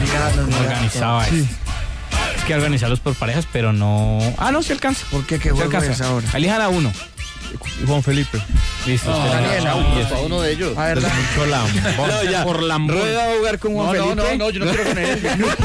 organizaba eso. Es que organizarlos por parejas, pero no... no, sí alcanza. ¿Por qué? ¿Qué juego es ahora? Elijan a uno. Juan Felipe. Listo. Uno de ellos. A ver, Por Lambón. ¿Rueda a jugar con Juan Felipe? No, yo no quiero con él.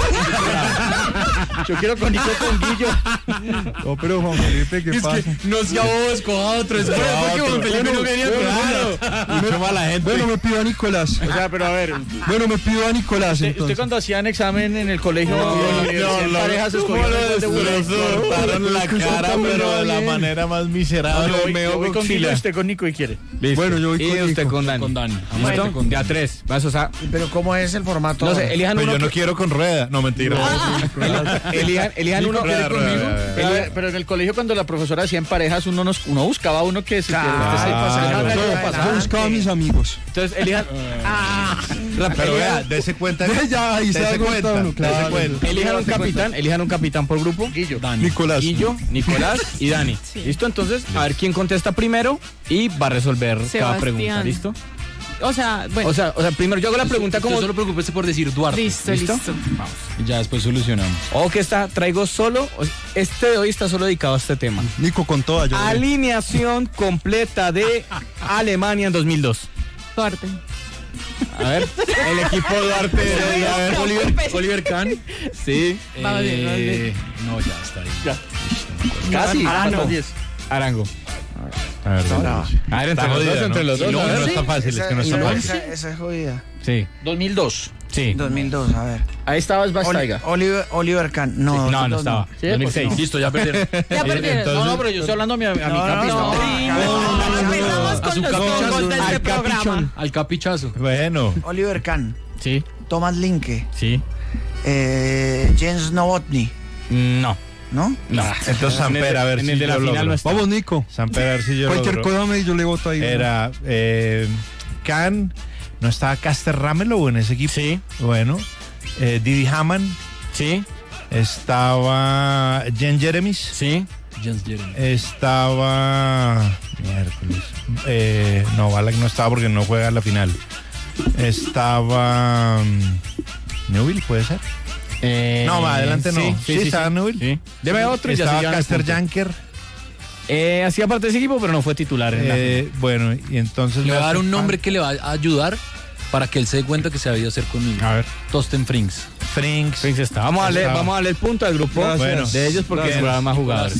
Yo quiero con Nico, con Guillo. No, pero Juan Felipe, ¿qué pasa? No sea vos, escoja otro. Es porque Juan Felipe no quería con Mucho mala gente. Bueno, me pido a Nicolás. O sea, pero a ver. Bueno, me pido a Nicolás. ¿Usted cuando hacían examen en el colegio en parejas escogían cortaron la cara, pero de la manera más miserable. Yo voy con Guillo y usted con Nico y quiere. Listo. Bueno, yo voy con y usted Nico. con Dani. ¿Listo? Ya 3. Vas, o sea, pero ¿cómo es el formato? no sé, elijan Pues uno. yo no quiero con rueda. No, mentira. Elijan uno. Rueda, conmigo. rueda. Pero en el colegio cuando la profesora hacía en parejas uno buscaba uno que se Yo buscaba a mis amigos. Entonces, elijan. Pero vea, dése cuenta. Ya, ahí se da cuenta uno, claro. Elijan un capitán por grupo. Guillo. Nicolás. Guillo, Nicolás y Dani. ¿Listo? Entonces, a ver quién contesta primero y va a resolver cada pregunta. ¿Listo? O sea, bueno. O sea, primero yo hago la pregunta como... Solo preocúpese por decir Duarte. Listo. Vamos. Y ya después solucionamos. Que traigo solo... Este de hoy está solo dedicado a este tema. Nico con toda. Yo Alineación completa de Alemania en 2002. Duarte. A ver, el equipo Duarte. A ver, Oliver Kahn. Sí. Vamos bien. No, ya está ahí. Ya. Casi. Arango. A ver, entre los dos. No, A ver, no sí. está fácil, es que no está fácil. Esa es jodida. Sí. 2002. Sí. 2002, a ver. Ahí estaba Bastaiga. Oliver Kahn. No, No estaba. Sí, 2006. pues, listo, ya perdieron. Ya perdieron. No, pero yo estoy hablando a mi capista. Empezamos con los tongos de este programa. Al capichazo. Bueno. Oliver Kahn. Sí. Thomas Linke. Sí. Jens Novotny. No. ¿No? Entonces Samper, a ver en si el de la yo final logro. no está. Vamos, Nico. Samper, a ver si yo Cualquier logro. cosa yo le voto ahí. Era Kahn, ¿no estaba Caster Ramelow en ese equipo? Sí. Bueno, Didi Hamann, Sí. estaba Jen Jeremis, Sí. Jens Jeremy. estaba miércoles, no, Balak no estaba porque no juega la final. Estaba Newell, ¿puede ser? No, más adelante no. Sí, estaba Newell. Sí. Deme otro y ya Estaba se llevan el Caster punto. Janker. Hacía parte de ese equipo, pero no fue titular en la final. Bueno, y entonces Le voy a dar hace un nombre falta- que le va a ayudar para que él se dé cuenta que se ha debido hacer conmigo. A ver. Tosten Frings. Frinks. Frinks está. Vamos a darle el punto al grupo Gracias. de ellos porque Gracias. jugaban más jugadores.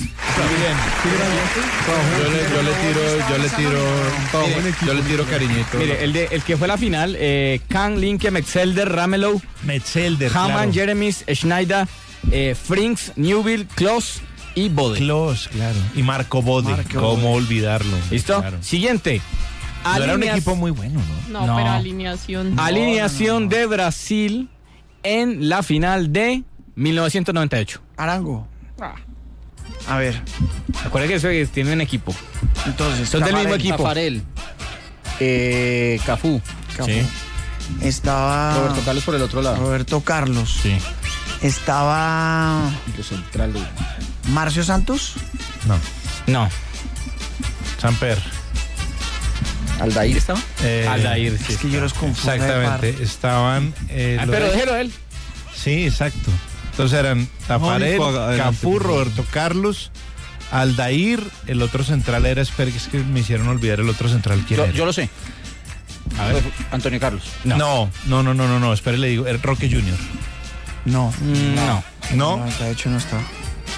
Yo le tiro cariñito. Mire, el que fue la final, Kahn, Linke, Metzelder, Ramelow, Metzelder, Hamann, claro. Jeremis, Schneider, Frings, Newville, Klose y Bode. Klose, claro. Y Marco Bode. ¿Cómo olvidarlo? ¿Listo? Claro. Siguiente. No era un Alineación- equipo muy bueno, ¿no? No, pero alineación. Alineación de Brasil en la final de 1998. Arango. A ver, Recuerda que eso tiene un equipo. entonces. Son del mismo Tafarel, equipo. Tafarel. Cafú. Cafú. Sí. Estaba Roberto Carlos por el otro lado. Roberto Carlos. Sí. Estaba Y los centrales. Marcio Santos. No. No. Samper. ¿Aldair estaba? Aldair, sí. Es que yo los confundo. Exactamente. Estaban. Pero déjelo a él. Sí, exacto. Entonces eran Tafarel, Nico, adelante, Cafú, por favor. Roberto Carlos, Aldair, el otro central era Sperg, es que me hicieron olvidar el otro central. ¿Quién era? Yo lo sé. A ver. Antonio Carlos. No, espere, le digo, Roque Junior. No. No. No, De hecho no está.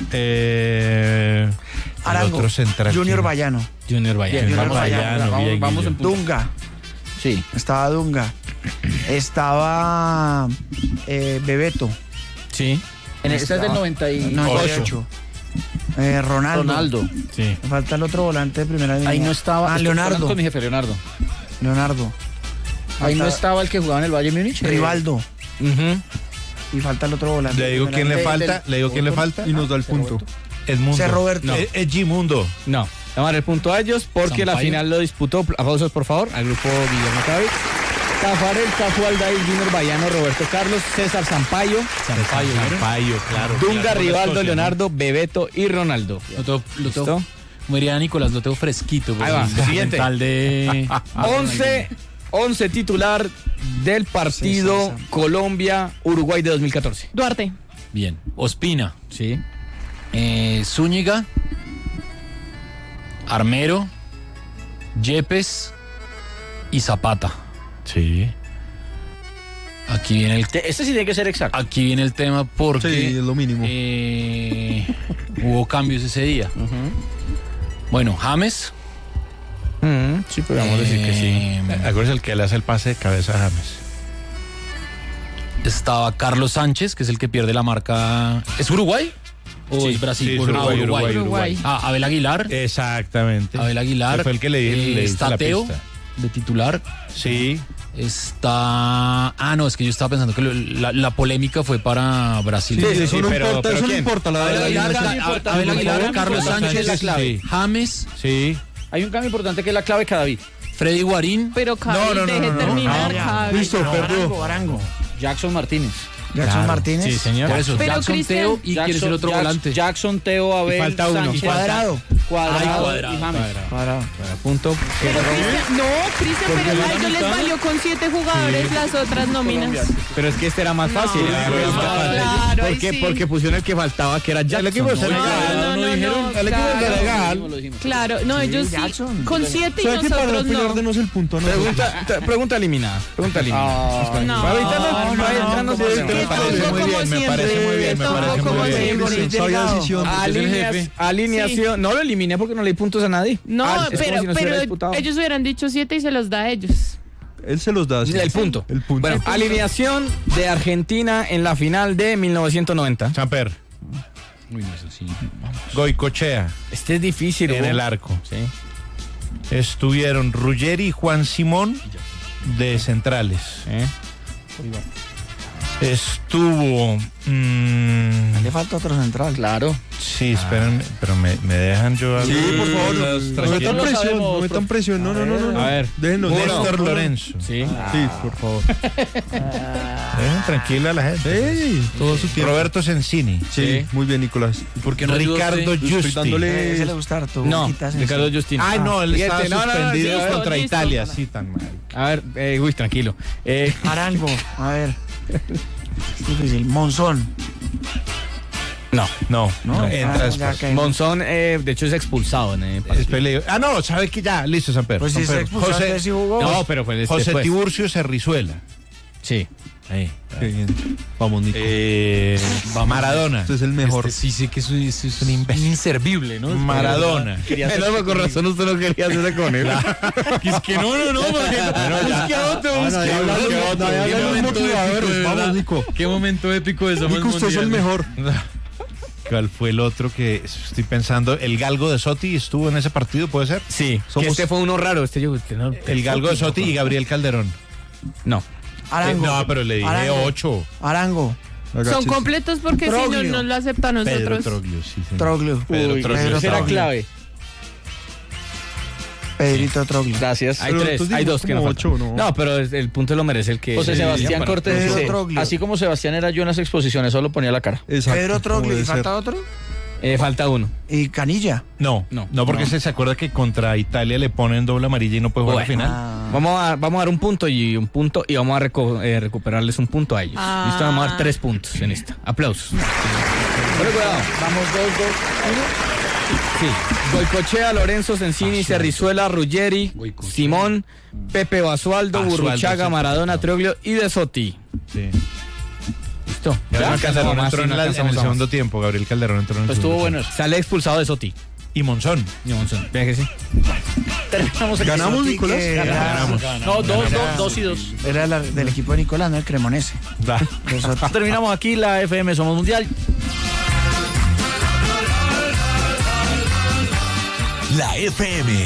el Arango. otro central. Junior ¿quién? Bayano. Junior Bayano. Junior Junior Bayano. Bayano, Vamos en punto. Dunga. Sí. Estaba Dunga. Estaba Bebeto. Sí. En este es del 98. 98. Ronaldo. Sí. Me falta el otro volante de primera división. Ahí no estaba. Ah, estoy hablando Leonardo. con mi jefe, Leonardo. Leonardo. Ahí no Falta estaba el que jugaba en el Bayern Múnich. Rivaldo. Ujú. Y falta el otro volante. Le digo de quién le primera falta, le digo quién le falta. Y nos da el punto. Edmundo. Ser Roberto. No. Edmundo. No. Vamos a dar el punto a ellos porque la Sampaio. final lo disputó. Aplausos, por favor, al grupo Guillermo Cavit. Tafarel, Cafú, Aldair, Junior Bayano, Roberto Carlos, César Sampaio, Sampaio, claro. Dunga, Claro, Rivaldo, socio, Leonardo, Bebeto y Ronaldo. Lo tengo, ¿Listo? como diría Nicolás, lo tengo fresquito. Ahí va, el siguiente. mental de... 11 11 titular del partido Sí. Colombia-Uruguay de 2014. Duarte. Bien. Ospina. Sí. Zúñiga. Armero. Yepes. Y Zapata. Sí. Aquí viene el, Este sí tiene que ser exacto. aquí viene el tema porque Sí, es lo mínimo. hubo cambios ese día. Bueno, James. Sí, podríamos decir que sí. Acuérdense el que le hace el pase de cabeza a James. Estaba Carlos Sánchez, que es el que pierde la marca. ¿Es Uruguay? ¿O Sí, es Brasil? sí, es Uruguay. Abel Aguilar. Exactamente. Abel Aguilar. Que fue el que le hizo está la Teo, pista. de titular. Sí. Está... no, es que yo estaba pensando que la polémica fue para Brasil. Sí, eso no pero importa, eso no ¿quién? importa. La Abel verdad, Aguilar, Abel Aguilar, Carlos Sánchez, la clave. Sí. James, Sí. Hay un cambio importante que es la clave cada David. Freddy Guarín. Pero Cavi, deje terminar, Cavi. Listo, perdió. Arango. Jackson Martínez. Jackson Martínez. Sí, señor. Por eso, Pero Jackson, Cristian- Teo y quiere ser otro volante. Jackson, Teo, Abel, falta uno. Sánchez, Cuadrado. Cuadrado y James. Cuadrado. Punto. Pero Cristian, pero a ellos les valió con 7 jugadores las otras nóminas. Pero es que este era más fácil. claro, ¿Por ahí qué? sí. Porque pusieron el que faltaba, que era Jackson. El equipo se No, claro. Lo dijimos. Claro, no, ellos sí, Jackson. con 7 y ¿Sabe qué? Para nosotros no. pelearnos el punto, ¿no? Pregunta eliminada. Pregunta eliminada. No, Para evitarnos- no, para evitarnos no, de- que me parece tongo muy como bien, me siempre, parece muy bien, me tongo parece como muy bien. siempre. Sabia decisión. porque es el jefe. Alineación. No lo eliminé porque no le di puntos a nadie. No, Es como pero, si no se hubiera pero disputado. ellos hubieran dicho 7 y se los da a ellos. Él se los da. sí. El punto. El punto. Bueno, alineación de Argentina en la final de 1990. Samper. Uy, no sé si... Goicochea Este es difícil. en ¿no? el arco. Sí. Estuvieron Ruggeri y Juan Simón de centrales. Estuvo... Le falta otro central. Claro. sí, espérenme, pero me dejan yo... Sí, por favor. No Tranquilo. metan Lo presión, sabemos, no metan presión. No. A ver. Déjenos. Néstor Lorenzo. Sí. Sí, por favor. Dejen tranquila a la gente. Sí, todo su tiempo. Roberto Sensini. Sí, muy bien, Nicolás. ¿Por qué no Ricardo ayudaste? Estoy Justi. dándole- Ese le gusta harto. No, Boquitas en Ricardo sí. Justin. Ay, no, él estaba Fíjate, no, suspendido listo, contra listo. Italia. Sí, tan mal. A ver, uy, tranquilo. Arango. A ver. Es difícil. Monzón. No. No, No. entra Ah, después. ya caí. Monzón, de hecho, es expulsado en el partido. Después le digo- no, ¿sabe qué? Ya, listo, Samper. Pues si se expulsó, entonces sí jugó. No, pero fue José después. Tiburcio Cerrizuela. Sí. Ahí. Qué bien. Vamos, Nico. Maradona. Este es el mejor. Sí, sí, que es un inservible, ¿no? Maradona. No, con razón usted no quería hacerse con él. Es que no, porque busque a otro, busque a otro. Qué momento épico, de Vamos, verdad. Nico. Qué momento épico de Somos Nico, usted es el Mundiales. mejor. ¿Cuál fue el otro que estoy pensando? ¿El Galgo de Sotti estuvo en ese partido, puede ser? Sí. Somos- Que este fue uno raro. Este yo, no, El Galgo de Sotti y Gabriel Calderón. No. Arango. No, pero le dije Arango. 8. Arango. Son Agáchese. completos porque si no, Troglio. no lo aceptan Pedro nosotros. Troglio, sí, señor. Troglio. Pedro Uy, Troglio. esa era Troglio. clave. Pedrito Troglio. Gracias. Hay Pero tres, entonces hay digo dos que como no ocho, faltan. ¿no? No, pero el punto lo merece el que... José Sí, Sebastián para- Cortés Pedro dice, Troglio. así como Sebastián era yo en las exposiciones, solo ponía la cara. Exacto, Pedro como Troglio. debe ¿Y falta ser. otro? Falta uno. Y Canilla. No, porque se acuerda que contra Italia le ponen doble amarilla y no puede jugar Bueno. la final. Vamos a dar un punto y vamos a recuperarles un punto a ellos. Ah. Listo, vamos a dar 3 puntos en esta. Aplausos. Bueno, cuidado. Vamos 2-2. Sí. Goicochea, Lorenzo, Sensini, Cerrizuela, Ruggeri, Simón, Pepe Basualdo, Basualdo, Burruchaga, sí. Maradona, Troglio y De Sotti. Sí. Listo. Gabriel Calderón No, entró sí, no en el alcanzamos más. segundo tiempo. Gabriel Calderón entró en el Pues estuvo segundo bueno tiempo. eso. Sale expulsado De Sotti. Y Monzón. Vea que sí. Terminamos aquí. ¿Ganamos, Sí, Nicolás? que Ganamos. No, 2 y 2. Era del equipo de Nicolás, no el Cremonese. Va. Eso- Terminamos aquí la FM Somos Mundial. La FM